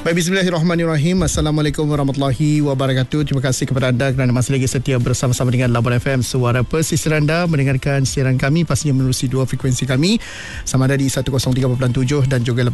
Baik, bismillahirrahmanirrahim. Assalamualaikum warahmatullahi wabarakatuh. Terima kasih kepada anda kerana masih lagi setia bersama-sama dengan Labuan FM, suara pesisir anda, mendengarkan siaran kami pastinya menerusi dua frekuensi kami, sama ada di 103.7 dan juga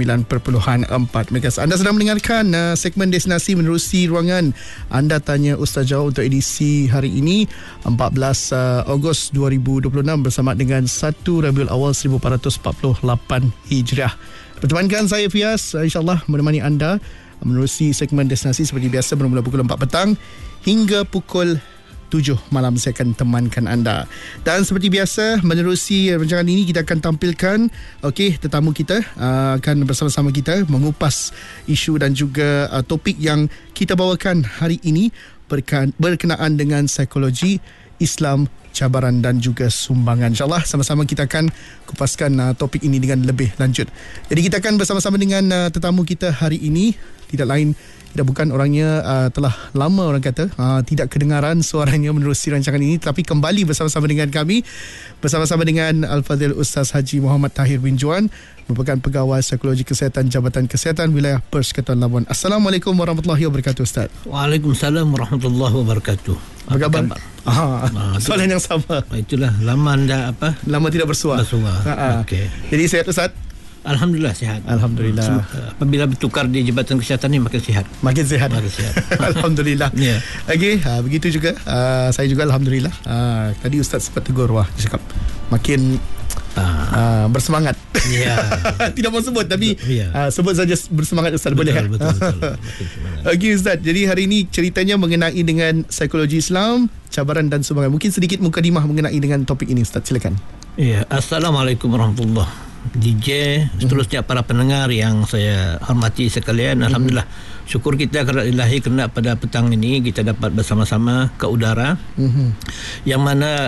89.4 MHz. Anda sedang mendengarkan segmen destinasi menerusi ruangan Anda Tanya Ustaz Jawab untuk edisi hari ini 14 Ogos 2026 bersama dengan 1 Rabiul Awal 1448 Hijriah. Pertemankan saya Fias, insyaAllah menemani anda menerusi segmen destinasi seperti biasa bermula pukul 4 petang hingga pukul 7 malam. Saya akan temankan anda. Dan seperti biasa menerusi rancangan ini kita akan tampilkan tetamu kita akan bersama-sama kita mengupas isu dan juga topik yang kita bawakan hari ini berkenaan dengan psikologi Islam, cabaran dan juga sumbangan. InsyaAllah sama-sama kita akan kupaskan topik ini dengan lebih lanjut. Jadi kita akan bersama-sama dengan tetamu kita hari ini. Tidak lain, tidak bukan orangnya telah lama orang kata tidak kedengaran suaranya menerusi rancangan ini, tapi kembali bersama-sama dengan kami, bersama-sama dengan Al-Fadhil Ustaz Haji Muhammad Tahir bin Juan, merupakan Pegawai Psikologi Kesihatan Jabatan Kesihatan Wilayah Persekutuan Labuan. Assalamualaikum warahmatullahi wabarakatuh Ustaz. Waalaikumsalam warahmatullahi wabarakatuh. Apa khabar? Soalan yang sama. Itulah lama anda lama tidak bersuara. Okey. Jadi sihat Ustaz? Alhamdulillah sihat. Alhamdulillah. Apabila bertukar di Jabatan Kesihatan ni makin sihat. Makin sihat. Alhamdulillah. Ya. Okey, begitu juga saya juga alhamdulillah. Tadi Ustaz sempat tegur, wah dia cakap makin bersemangat. Ya. Tidak mau sebut tapi sebut saja bersemangat Ustaz, boleh kan? Betul. Okey Ustaz, jadi hari ini ceritanya mengenai dengan psikologi Islam, cabaran dan sumbangan. Mungkin sedikit mukadimah mengenai dengan topik ini Ustaz, silakan. Ya, Assalamualaikum warahmatullahi DJ, seterusnya para pendengar yang saya hormati sekalian. Alhamdulillah, syukur kita kepada Ilahi kerana pada petang ini kita dapat bersama-sama ke udara, yang mana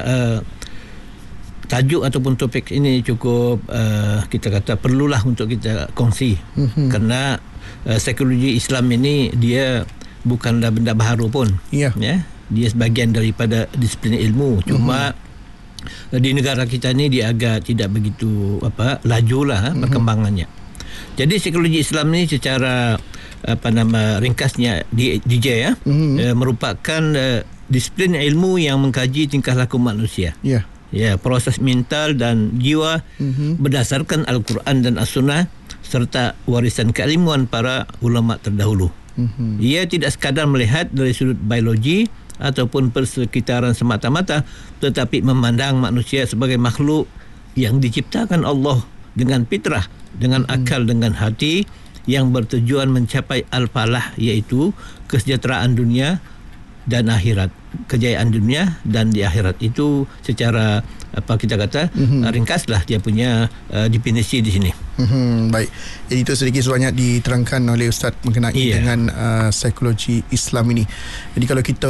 tajuk ataupun topik ini cukup kita kata perlulah untuk kita kongsi, kerana psikologi Islam ini dia bukanlah benda baharu pun. Ya, dia sebahagian daripada disiplin ilmu. Cuma di negara kita ni dia agak tidak begitu lajulah perkembangannya. Jadi psikologi Islam ni secara ringkasnya DJ merupakan disiplin ilmu yang mengkaji tingkah laku manusia. Ya, proses mental dan jiwa berdasarkan Al-Quran dan As-Sunnah serta warisan keilmuan para ulama terdahulu. Ia tidak sekadar melihat dari sudut biologi ataupun persekitaran semata-mata, tetapi memandang manusia sebagai makhluk yang diciptakan Allah dengan fitrah, dengan akal, dengan hati, yang bertujuan mencapai al-falah, iaitu kesejahteraan dunia dan akhirat, kejayaan dunia dan di akhirat. Itu secara kita kata ringkaslah dia punya definisi di sini. Baik. Jadi itu sedikit sebanyak diterangkan oleh Ustaz mengenai dengan psikologi Islam ini. Jadi kalau kita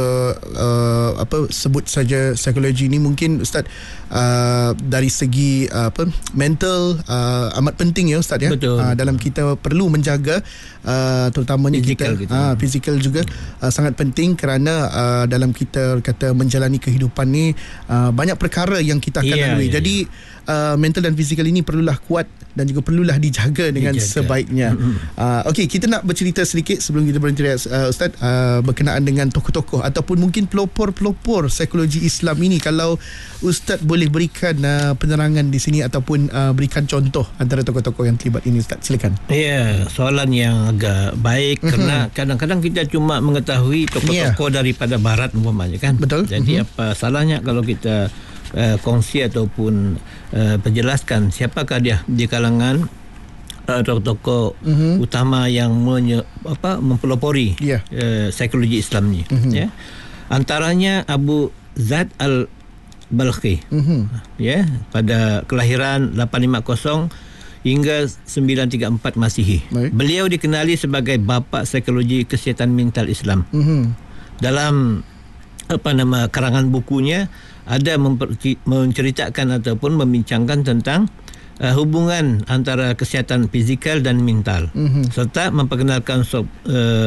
sebut saja psikologi ini, mungkin Ustaz dari segi mental amat penting ya Ustaz ya. Betul. Dalam kita perlu menjaga terutamanya fizikal juga sangat penting, kerana dalam kita kata menjalani kehidupan ni banyak perkara yang kita akan lalui. Jadi mental dan fizikal ini perlulah kuat dan juga perlulah dijaga dengan sebaiknya. Okey, kita nak bercerita sedikit sebelum kita berhenti Ustaz berkenaan dengan tokoh-tokoh ataupun mungkin pelopor-pelopor psikologi Islam ini. Kalau Ustaz boleh berikan penerangan di sini ataupun berikan contoh antara tokoh-tokoh yang terlibat ini Ustaz, silakan. Ya, soalan yang agak baik kerana kadang-kadang kita cuma mengetahui tokoh-tokoh daripada barat umpamanya kan. Betul. Jadi apa salahnya kalau kita kongsi ataupun penjelaskan siapakah dia di kalangan tokoh-tokoh utama yang mempelopori psikologi Islam ni. Ya. Antaranya Abu Zaid Al-Balkhi, pada kelahiran 850 hingga 934 Masihi. Beliau dikenali sebagai bapa psikologi kesihatan mental Islam. Dalam karangan bukunya ada menceritakan ataupun membincangkan tentang hubungan antara kesihatan fizikal dan mental, serta memperkenalkan